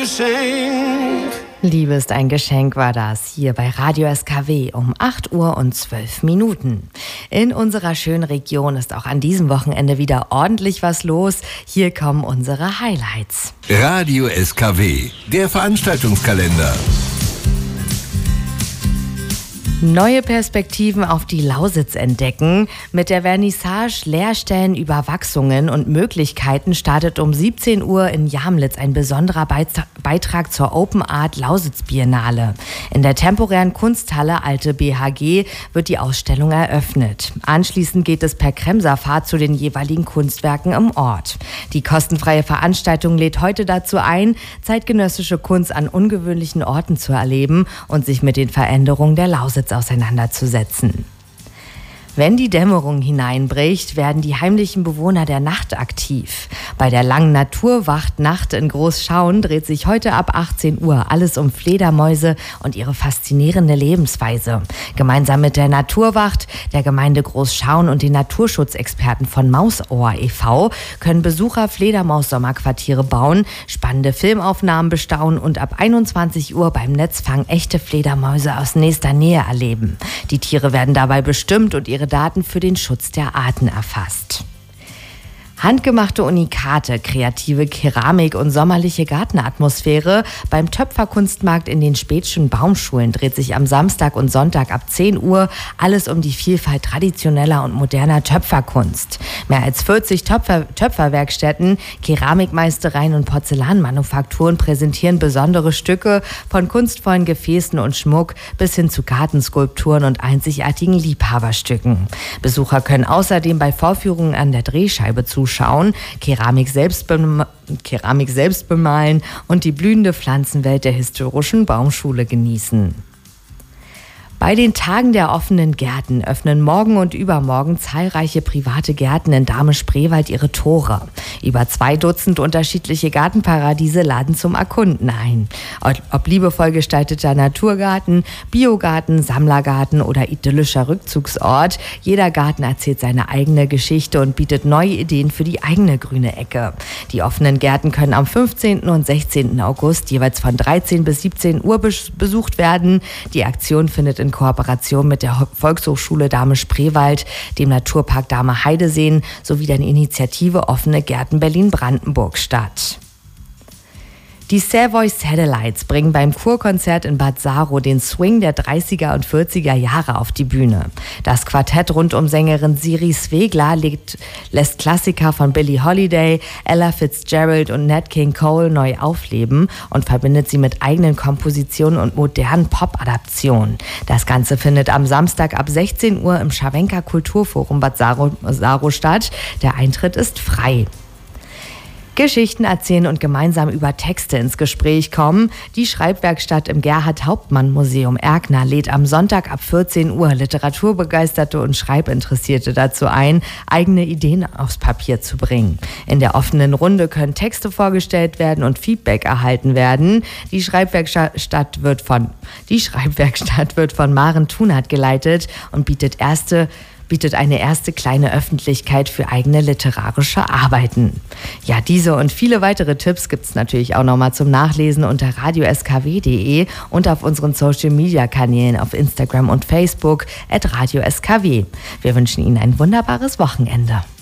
Liebe ist ein Geschenk war das hier bei Radio SKW um 8 Uhr und 12 Minuten. In unserer schönen Region ist auch an diesem Wochenende wieder ordentlich was los. Hier kommen unsere Highlights. Radio SKW, der Veranstaltungskalender. Neue Perspektiven auf die Lausitz entdecken. Mit der Vernissage Leerstellen, Überwachsungen und Möglichkeiten startet um 17 Uhr in Jamlitz ein besonderer Beitrag zur Open Art Lausitz Biennale. In der temporären Kunsthalle Alte BHG wird die Ausstellung eröffnet. Anschließend geht es per Kremserfahrt zu den jeweiligen Kunstwerken im Ort. Die kostenfreie Veranstaltung lädt heute dazu ein, zeitgenössische Kunst an ungewöhnlichen Orten zu erleben und sich mit den Veränderungen der Lausitz auseinanderzusetzen. Wenn die Dämmerung hineinbricht, werden die heimlichen Bewohner der Nacht aktiv. Bei der langen Naturwacht-Nacht in Großschauen dreht sich heute ab 18 Uhr alles um Fledermäuse und ihre faszinierende Lebensweise. Gemeinsam mit der Naturwacht, der Gemeinde Großschauen und den Naturschutzexperten von Mausohr e.V. können Besucher Fledermaus-Sommerquartiere bauen, spannende Filmaufnahmen bestaunen und ab 21 Uhr beim Netzfang echte Fledermäuse aus nächster Nähe erleben. Die Tiere werden dabei bestimmt und ihre Daten für den Schutz der Arten erfasst. Handgemachte Unikate, kreative Keramik und sommerliche Gartenatmosphäre beim Töpferkunstmarkt in den Späthschen Baumschulen dreht sich am Samstag und Sonntag ab 10 Uhr alles um die Vielfalt traditioneller und moderner Töpferkunst. Mehr als 40 Töpferwerkstätten, Keramikmeistereien und Porzellanmanufakturen präsentieren besondere Stücke von kunstvollen Gefäßen und Schmuck bis hin zu Gartenskulpturen und einzigartigen Liebhaberstücken. Besucher können außerdem bei Vorführungen an der Drehscheibe zuschauen, Keramik selbst bemalen und die blühende Pflanzenwelt der historischen Baumschule genießen. Bei den Tagen der offenen Gärten öffnen morgen und übermorgen zahlreiche private Gärten in Dahme-Spreewald ihre Tore. Über 2 Dutzend unterschiedliche Gartenparadiese laden zum Erkunden ein. Ob liebevoll gestalteter Naturgarten, Biogarten, Sammlergarten oder idyllischer Rückzugsort, jeder Garten erzählt seine eigene Geschichte und bietet neue Ideen für die eigene grüne Ecke. Die offenen Gärten können am 15. und 16. August jeweils von 13 bis 17 Uhr besucht werden. Die Aktion findet in Kooperation mit der Volkshochschule Dahme-Spreewald, dem Naturpark Dahme-Heideseen sowie der Initiative Offene Gärten Berlin-Brandenburg statt. Die Savoy Satellites bringen beim Kurkonzert in Bad Saro den Swing der 30er und 40er Jahre auf die Bühne. Das Quartett rund um Sängerin Siri Swegler lässt Klassiker von Billie Holiday, Ella Fitzgerald und Nat King Cole neu aufleben und verbindet sie mit eigenen Kompositionen und modernen Pop-Adaptionen. Das Ganze findet am Samstag ab 16 Uhr im Scharwenka Kulturforum Bad Saro statt. Der Eintritt ist frei. Geschichten erzählen und gemeinsam über Texte ins Gespräch kommen. Die Schreibwerkstatt im Gerhard-Hauptmann-Museum Erkner lädt am Sonntag ab 14 Uhr Literaturbegeisterte und Schreibinteressierte dazu ein, eigene Ideen aufs Papier zu bringen. In der offenen Runde können Texte vorgestellt werden und Feedback erhalten werden. Die Schreibwerkstatt wird von Maren Thunert geleitet und bietet eine erste kleine Öffentlichkeit für eigene literarische Arbeiten. Ja, diese und viele weitere Tipps gibt es natürlich auch nochmal zum Nachlesen unter radioskw.de und auf unseren Social-Media-Kanälen auf Instagram und Facebook @radioskw. Wir wünschen Ihnen ein wunderbares Wochenende.